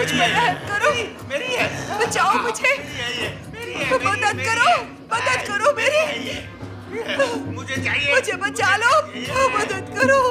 मुझ पर रहम करो, मेरी है, बचाओ मुझे, मदद करो मेरी, मुझे चाहिए, मुझे बचा लो, मदद करो।